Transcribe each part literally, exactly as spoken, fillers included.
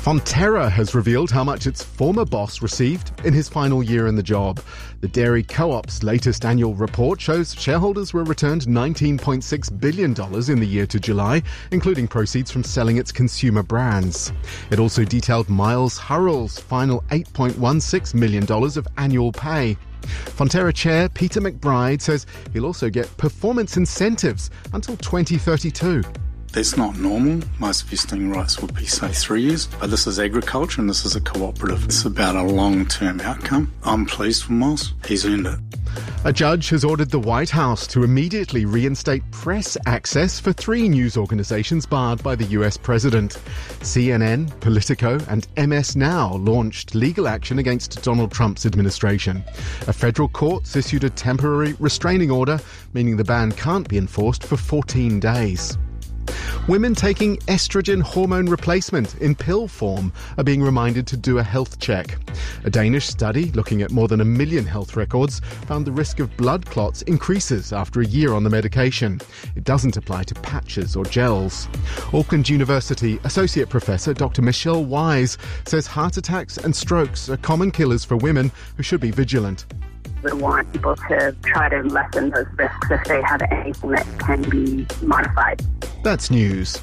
Fonterra has revealed how much its former boss received in his final year in the job. The Dairy Co-op's latest annual report shows shareholders were returned nineteen point six billion dollars in the year to July, including proceeds from selling its consumer brands. It also detailed Miles Hurrell's final eight point one six million dollars of annual pay. Fonterra chair Peter McBride says he'll also get performance incentives until twenty thirty-two. That's not normal. Most vesting rights would be, say, three years. But this is agriculture and this is a cooperative. It's about a long-term outcome. I'm pleased for Miles. He's earned it. A judge has ordered the White House to immediately reinstate press access for three news organisations barred by the U S president. C N N, Politico and M S Now launched legal action against Donald Trump's administration. A federal court's issued a temporary restraining order, meaning the ban can't be enforced for fourteen days. Women taking estrogen hormone replacement in pill form are being reminded to do a health check. A Danish study looking at more than a million health records found the risk of blood clots increases after a year on the medication. It doesn't apply to patches or gels. Auckland University Associate Professor Doctor Michelle Wise says heart attacks and strokes are common killers for women who should be vigilant. We want people to try to lessen those risks if they have anything that can be modified. That's news.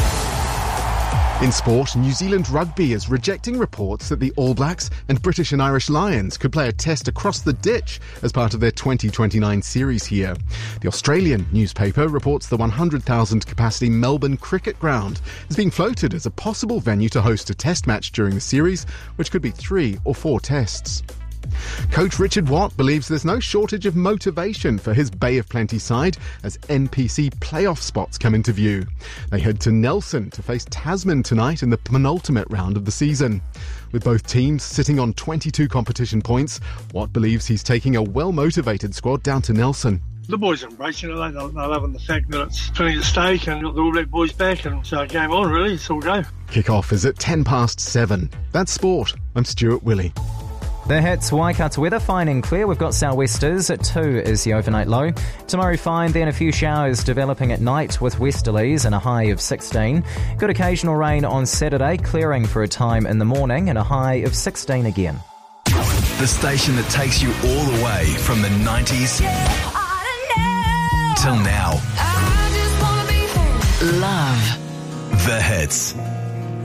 In sport, New Zealand Rugby is rejecting reports that the All Blacks and British and Irish Lions could play a test across the ditch as part of their twenty twenty-nine series here. The Australian newspaper reports the one hundred thousand capacity Melbourne Cricket Ground is being floated as a possible venue to host a test match during the series, which could be three or four tests. Coach Richard Watt believes there's no shortage of motivation for his Bay of Plenty side as N P C playoff spots come into view. They head to Nelson to face Tasman tonight in the penultimate round of the season. With both teams sitting on twenty-two competition points, Watt believes he's taking a well-motivated squad down to Nelson. The boys are embracing it. They're loving the fact that it's plenty at stake and got the All Black boys back, and so game on, really. It's all go. Kick-off is at ten past seven. That's sport. I'm Stuart Willey. The Hits Waikato weather, fine and clear. We've got sou'westers at two is the overnight low. Tomorrow fine, then a few showers developing at night with westerlies and a high of sixteen. Good occasional rain on Saturday, clearing for a time in the morning and a high of sixteen again. The station that takes you all the way from the nineties till now. Love the Hits.